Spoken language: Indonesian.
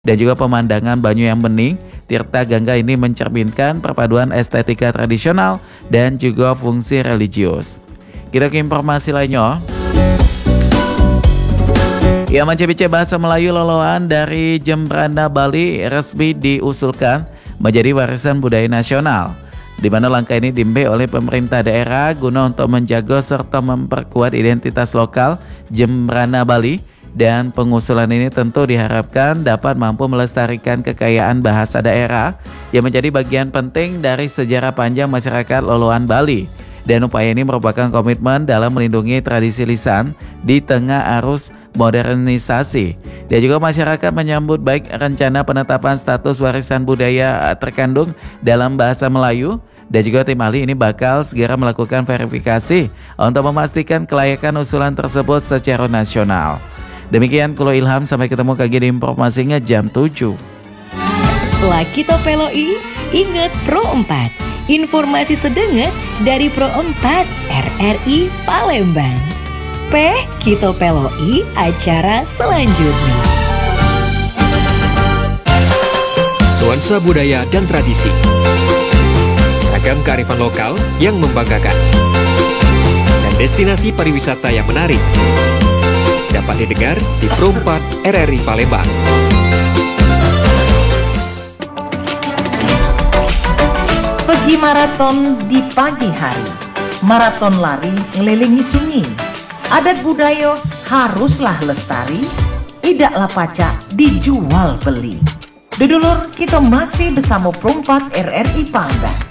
dan juga pemandangan banyu yang bening. Tirta Gangga ini mencerminkan perpaduan estetika tradisional dan juga fungsi religius. Kita ke informasi lainnya. Yaman CBC Bahasa Melayu Loloan dari Jembrana Bali resmi diusulkan menjadi warisan budaya nasional, di mana langkah ini diambil oleh pemerintah daerah guna untuk menjaga serta memperkuat identitas lokal Jembrana Bali. Dan pengusulan ini tentu diharapkan dapat mampu melestarikan kekayaan bahasa daerah yang menjadi bagian penting dari sejarah panjang masyarakat Loloan Bali. Dan upaya ini merupakan komitmen dalam melindungi tradisi lisan di tengah arus modernisasi. Dan juga masyarakat menyambut baik rencana penetapan status warisan budaya terkandung dalam bahasa Melayu. Dan juga tim ahli ini bakal segera melakukan verifikasi untuk memastikan kelayakan usulan tersebut secara nasional. Demikian Kulo Ilham, sampai ketemu lagi di informasinya jam 7. Lakito Peloi, ingat Pro 4. Informasi sedenget dari Pro 4 RRI Palembang. Kito Peloi, acara selanjutnya. Nuansa budaya dan tradisi. Ragam kearifan lokal yang membanggakan. Dan destinasi pariwisata yang menarik. Dapat didengar di Pro 4 RRI Palembang. Pergi maraton di pagi hari. Maraton lari ngelilingi sini. Adat budaya haruslah lestari. Tidaklah pacak dijual beli. Dudulur, kita masih bersama Pro 4 RRI Palembang.